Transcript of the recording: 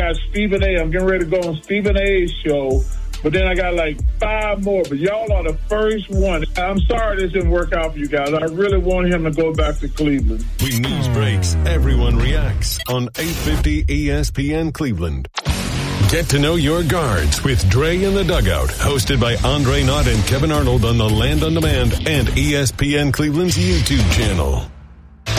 got Stephen A. I'm getting ready to go on Stephen A.'s show. But then I got like 5 more. But y'all are the first one. I'm sorry this didn't work out for you guys. I really want him to go back to Cleveland. When news breaks, everyone reacts on 850 ESPN Cleveland. Get to know your guards with Dre in the Dugout, hosted by Andre Knott and Kevin Arnold on the Land on Demand and ESPN Cleveland's YouTube channel.